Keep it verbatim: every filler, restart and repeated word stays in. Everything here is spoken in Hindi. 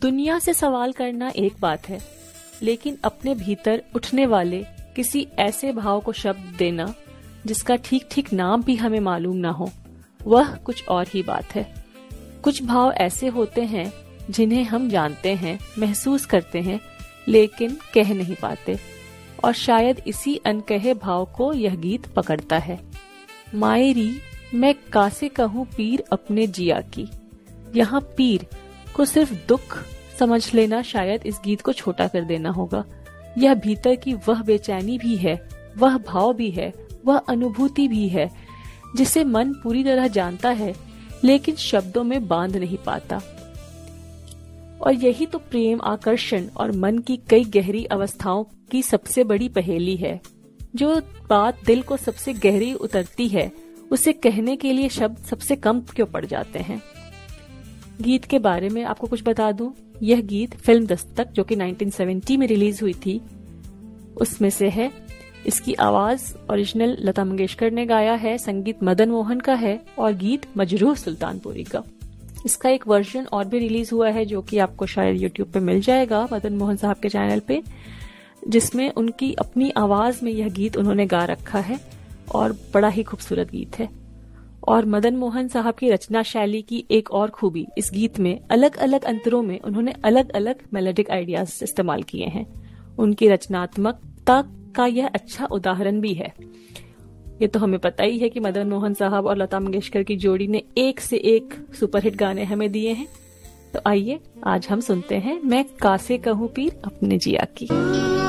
दुनिया से सवाल करना एक बात है, लेकिन अपने भीतर उठने वाले किसी ऐसे भाव को शब्द देना जिसका ठीक ठीक नाम भी हमें मालूम ना हो, वह कुछ और ही बात है। कुछ भाव ऐसे होते हैं जिन्हें हम जानते हैं, महसूस करते हैं, लेकिन कह नहीं पाते, और शायद इसी अनकहे भाव को यह गीत पकड़ता है। मायरी मैं कासे कहूँ पीर अपने जिया की। यहाँ पीर को सिर्फ दुख समझ लेना शायद इस गीत को छोटा कर देना होगा। यह भीतर की वह बेचैनी भी है, वह भाव भी है, वह अनुभूति भी है जिसे मन पूरी तरह जानता है लेकिन शब्दों में बांध नहीं पाता। और यही तो प्रेम, आकर्षण और मन की कई गहरी अवस्थाओं की सबसे बड़ी पहेली है। जो बात दिल को सबसे गहरी उतरती है उसे कहने के लिए शब्द सबसे कम क्यों पड़ जाते हैं। गीत के बारे में आपको कुछ बता दूं, यह गीत फिल्म दस्तक जो कि उन्नीस सौ सत्तर में रिलीज हुई थी उसमें से है। इसकी आवाज ओरिजिनल लता मंगेशकर ने गाया है, संगीत मदन मोहन का है और गीत मजरूह सुल्तानपुरी का। इसका एक वर्जन और भी रिलीज हुआ है जो कि आपको शायद यूट्यूब पे मिल जाएगा मदन मोहन साहब के चैनल पे, जिसमें उनकी अपनी आवाज में यह गीत उन्होंने गा रखा है और बड़ा ही खूबसूरत गीत है। और मदन मोहन साहब की रचना शैली की एक और खूबी, इस गीत में अलग अलग अंतरों में उन्होंने अलग अलग मेलोडिक आइडियाज इस्तेमाल किए हैं। उनकी रचनात्मकता का यह अच्छा उदाहरण भी है। ये तो हमें पता ही है कि मदन मोहन साहब और लता मंगेशकर की जोड़ी ने एक से एक सुपरहिट गाने हमें दिए हैं। तो आइए आज हम सुनते हैं मैं कासे कहूँ पीर अपने जिया की।